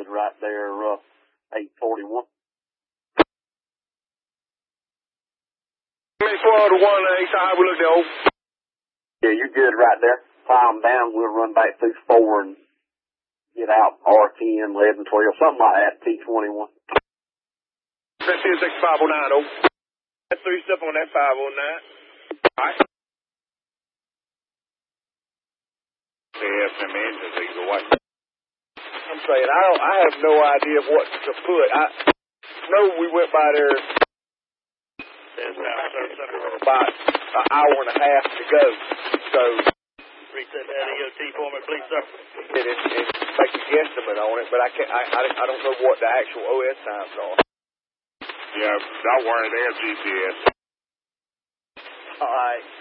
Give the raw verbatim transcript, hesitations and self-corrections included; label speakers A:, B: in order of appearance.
A: right there, uh, eight forty-one.
B: four oh one, Ace, how we look there, over?
A: Yeah, you're good right there. Climb down, we'll run back through four and get out R ten, eleven, twelve, something like that, T twenty-one.
B: That's ten six five oh nine, over. That's three stuff on that five oh nine. All right. They have some engines either way. I'm saying, I don't, I have no idea what to put. I know we went by there about an hour and a half to go. So,
C: reset that E O T for me, please, sir.
B: And, and, and make a guesstimate on it, but I can't. I, I, I don't know what the actual O S times are. Yeah, don't worry, they're G P S.
C: All right.